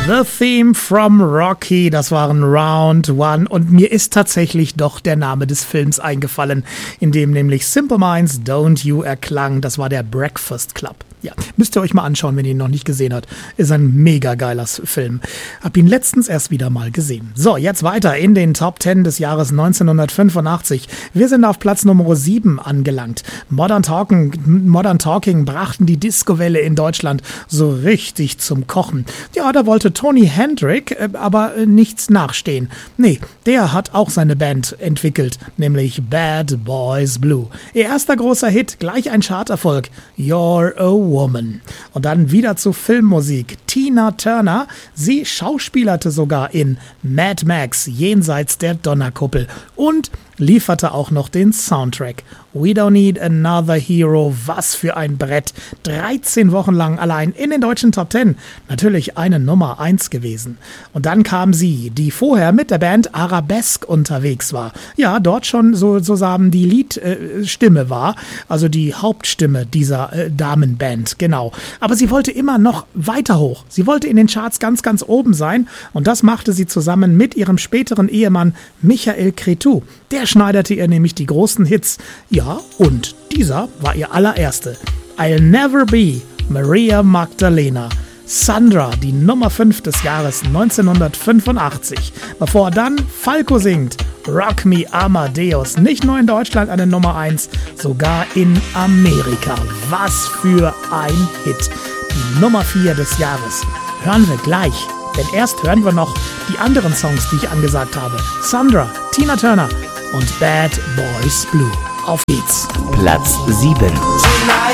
The Theme from Rocky, das waren Round One und mir ist tatsächlich doch der Name des Films eingefallen, in dem nämlich Simple Minds Don't You erklang. Das war der Breakfast Club. Ja, müsst ihr euch mal anschauen, wenn ihr ihn noch nicht gesehen habt. Ist ein mega geiler Film. Hab ihn letztens erst wieder mal gesehen. So, jetzt weiter in den Top 10 des Jahres 1985. Wir sind auf Platz Nummer 7 angelangt. Modern Talking brachten die Disco-Welle in Deutschland so richtig zum Kochen. Ja, da wollte Tony Hendrick aber nichts nachstehen. Nee, der hat auch seine Band entwickelt, nämlich Bad Boys Blue. Ihr erster großer Hit, gleich ein Charterfolg. You're a Woman. Und dann wieder zu Filmmusik. Tina Turner, sie schauspielerte sogar in Mad Max, jenseits der Donnerkuppel und lieferte auch noch den Soundtrack. We Don't Need Another Hero, was für ein Brett. 13 Wochen lang allein in den deutschen Top 10. Natürlich eine Nummer 1 gewesen. Und dann kam sie, die vorher mit der Band Arabesque unterwegs war. Ja, dort schon sozusagen die Leadstimme war, also die Hauptstimme dieser Damenband, genau. Aber sie wollte immer noch weiter hoch. Sie wollte in den Charts ganz, ganz oben sein und das machte sie zusammen mit ihrem späteren Ehemann Michael Cretu. Der schneiderte ihr nämlich die großen Hits. Ja, und dieser war ihr allererste. I'll Never Be Maria Magdalena. Sandra, die Nummer 5 des Jahres 1985. Bevor dann Falco singt Rock Me Amadeus. Nicht nur in Deutschland eine Nummer 1, sogar in Amerika. Was für ein Hit. Die Nummer 4 des Jahres. Hören wir gleich. Denn erst hören wir noch die anderen Songs, die ich angesagt habe. Sandra, Tina Turner und Bad Boys Blue. Auf geht's. Platz 7. Tonight